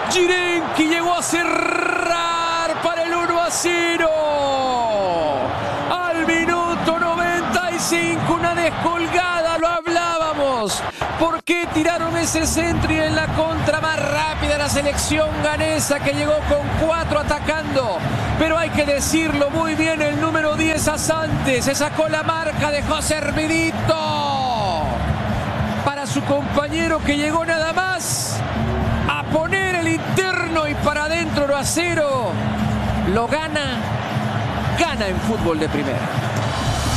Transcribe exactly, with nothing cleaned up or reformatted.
Girenki llegó a cerrar para el uno a cero. Al minuto noventa y cinco, una descolgada, lo hablábamos. ¿Por qué tiraron ese centro y en la contra más rápida la selección ganesa que llegó con cuatro atacando? Pero hay que decirlo muy bien, el número diez Asante se sacó la marca, dejó servidito para su compañero que llegó nada más a poner el interno y para adentro lo a cero. Lo gana, gana en fútbol de primera.